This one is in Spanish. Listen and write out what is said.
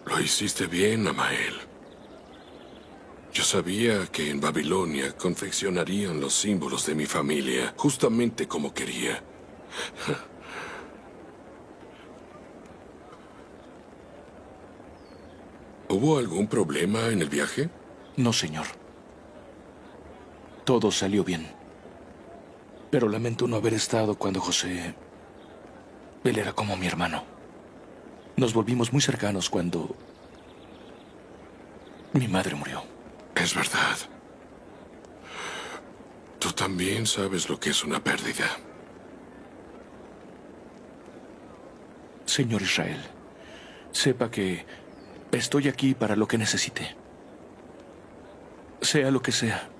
Lo hiciste bien, Amael. Yo sabía que en Babilonia confeccionarían los símbolos de mi familia, justamente como quería. ¿Hubo algún problema en el viaje? No, señor. Todo salió bien. Pero lamento no haber estado cuando José... Él era como mi hermano. Nos volvimos muy cercanos cuando... mi madre murió. Es verdad. Tú también sabes lo que es una pérdida. Señor Israel, sepa que estoy aquí para lo que necesite. Sea lo que sea.